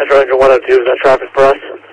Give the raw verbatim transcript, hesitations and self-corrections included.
Ranger one oh two, is that traffic for us?